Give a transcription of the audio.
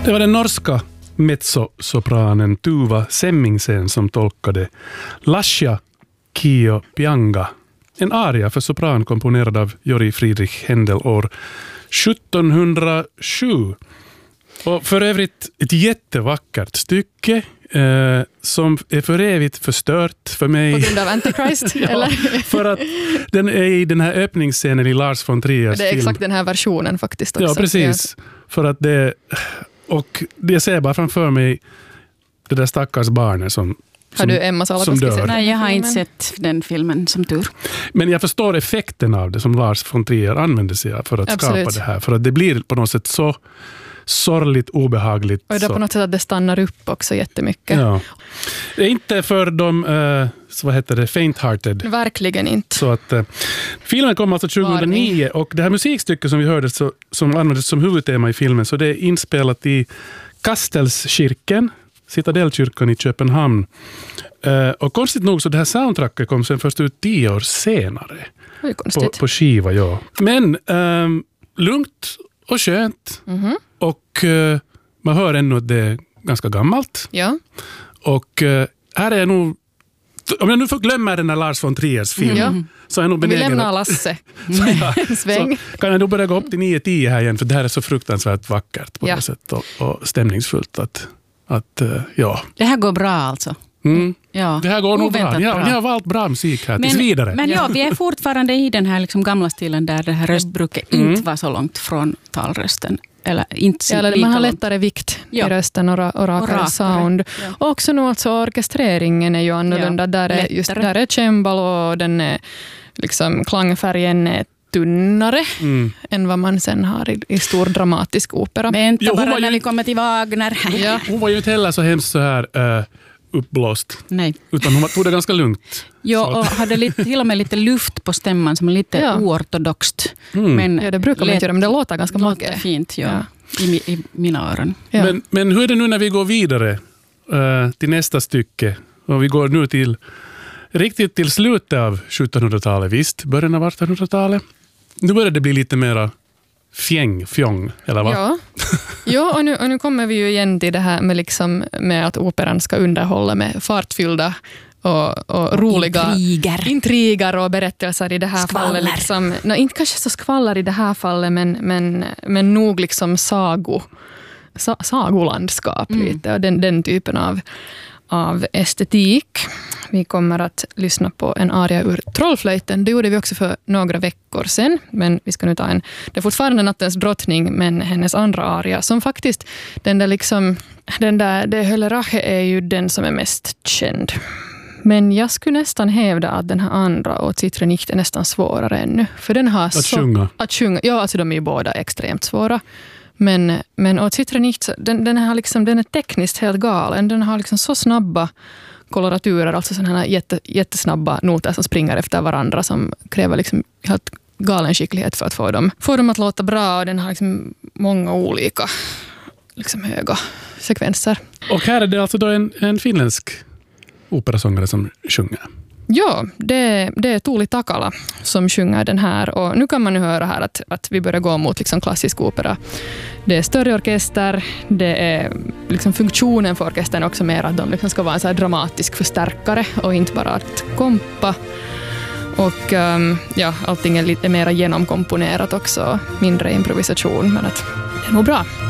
Det var den norska mezzosopranen Tuva Semmingsen som tolkade Lascia Kio Pianga, en aria för sopran komponerad av Jori Friedrich Händel år 1707. Och för övrigt ett jättevackert stycke som är för evigt förstört för mig. På grund av Antichrist? Ja, eller? För att den är i den här öppningsscenen i Lars von Triers film. Det är exakt den här versionen faktiskt också. Ja, precis. För att det ser bara framför mig det där stackars barnet som har du Emma Salakoski sett? Nej, jag har inte sett den filmen som tur. Men jag förstår effekten av det som Lars von Trier använder sig av för att skapa det här. För att det blir på något sätt så sorgligt, obehagligt. Och det är på något sätt att det stannar upp också jättemycket. Ja. Det är inte för de faint-hearted. Verkligen inte. Så att filmen kom alltså 2009 och det här musikstycket som vi hörde som användes som huvudtema i filmen, så det är inspelat i Kastelskirken, Citadellkyrkan i Köpenhamn. Och konstigt nog så det här soundtracket kom sen först ut 10 år senare. Det är konstigt. På skiva, ja. Men lugnt och skönt. Mm-hmm. Och man hör ännu att det är ganska gammalt. Ja. Och här är jag nog, om jag nu får glömma den här Lars von Triers film, så är jag nog benägen. Vi lämnar Lasse. Sväng. Så kan jag nog börja gå upp till 9-10 här igen, för det här är så fruktansvärt vackert på något sätt och stämningsfullt att ja. Det här går bra alltså. Mm. Ja. Det här går nog bra. Ni har valt bra musik här tills vidare. Men ja, vi är fortfarande i den här liksom gamla stilen där det här röstbruket inte var så långt från talrösten. Eller inte eller man har lättare vikt i rösten och rakare sound. Ja. Och också nu alltså orkestreringen är ju annorlunda. Där är cembalo och den är liksom klangfärgen är tunnare än vad man sen har i stor dramatisk opera. Vänta bara när vi kommer till Wagner. Hon var ju inte heller så hemskt så här uppblåst. Nej. Utan hon tog det ganska lugnt. Ja, och hade till och med lite luft på stämman som är lite oortodoxt. Men det brukar man inte göra, men det låter ganska låter fint i mina öron. Ja. Men hur är det nu när vi går vidare till nästa stycke? Och vi går nu riktigt till slutet av 1700-talet, visst, början av 1800-talet. Nu börjar det bli lite mera fjong, eller vad? Ja, och nu kommer vi ju igen till det här med att operan ska underhålla med fartfyllda och roliga intriger och berättelser i det här fallet. Liksom, inte kanske så skvaller i det här fallet, men nog liksom sagolandskap lite, och den typen av estetik. Vi kommer att lyssna på en aria ur Trollflöjten. Det gjorde vi också för några veckor sedan. Men vi ska nu ta det är fortfarande Nattens drottning, men hennes andra aria som faktiskt, det Höllerache är ju den som är mest känd. Men jag skulle nästan hävda att den här andra och Citronicht är nästan svårare ännu. För den har att sjunga. Ja, alltså de är ju båda extremt svåra. Men och Citronicht, den är tekniskt helt galen. Den har liksom så snabba koloraturer, alltså sådana här jättesnabba noter som springer efter varandra, som kräver liksom helt galen skicklighet för att få dem att låta bra, och den har liksom många olika liksom höga sekvenser. Och här är det alltså då en finländsk operasångare som sjunger. Ja, det är Tuuli Takala som sjunger den här, och nu kan man nu höra här att vi börjar gå mot liksom klassisk opera. Det är större orkester, det är liksom funktionen för orkestern också mer att de liksom ska vara en så här dramatisk förstärkare och inte bara att kompa. Och allting är lite mer genomkomponerat också, mindre improvisation, men att det är nog bra.